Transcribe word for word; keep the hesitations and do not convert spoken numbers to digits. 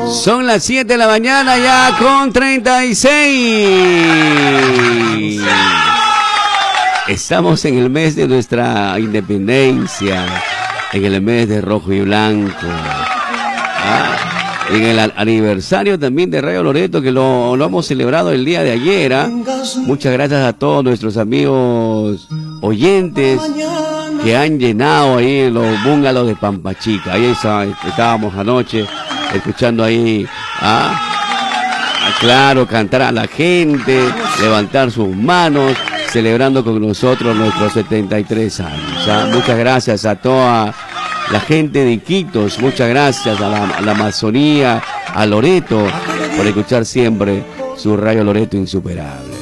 Son las siete de la mañana ya con treinta y seis. Estamos en el mes de nuestra independencia, en el mes de rojo y blanco. Ah, en el aniversario también de Radio Loreto, que lo, lo hemos celebrado el día de ayer. ¿Ah? Muchas gracias a todos nuestros amigos oyentes que han llenado ahí los bungalows de Pampachica. Ahí está, estábamos anoche escuchando ahí, ¿ah? claro, cantar a la gente, levantar sus manos, celebrando con nosotros nuestros setenta y tres años. ¿ah? Muchas gracias a toda la gente de Iquitos, muchas gracias a la, a la Amazonía, a Loreto, por escuchar siempre su Radio Loreto Insuperable.